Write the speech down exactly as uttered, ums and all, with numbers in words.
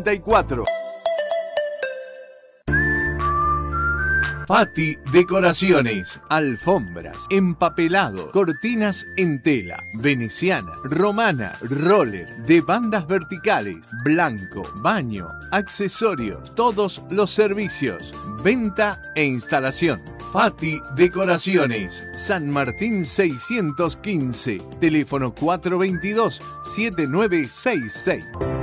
treinta y cuatro. Fati Decoraciones, alfombras, empapelado, cortinas en tela, veneciana, romana, roller, de bandas verticales, blanco, baño, accesorios, todos los servicios, venta e instalación. Fati Decoraciones, San Martín seiscientos quince, teléfono cuatro dos dos, siete nueve seis seis.